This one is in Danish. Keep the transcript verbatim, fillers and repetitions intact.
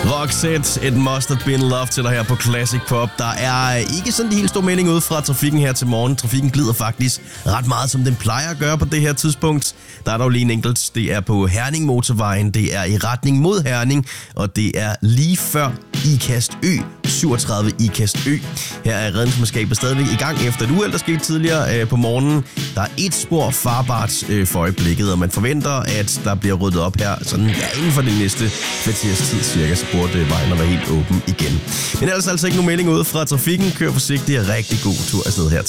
Roxette, It Must Have Been Love til dig her på Classic Pop. Der er ikke sådan de helt store melding ud fra trafikken her til morgen. Trafikken glider faktisk ret meget, som den plejer at gøre på det her tidspunkt. Der er dog lige en enkelt. Det er på Herning Motorvejen. Det er i retning mod Herning, og det er lige før Ikast Ø, syvogtredive Ikast Ø. Her er redningsmandskabet stadigvæk i gang efter et uheld, der skete tidligere øh, på morgenen. Der er et spor farbart øh, for øjeblikket, og man forventer, at der bliver ryddet op her sådan ja, inden for det næste kvarters tid cirka, så burde vejen være helt åben igen. Men ellers altså ikke nogen melding ude fra trafikken. Kør forsigtigt og rigtig god tur afsted her til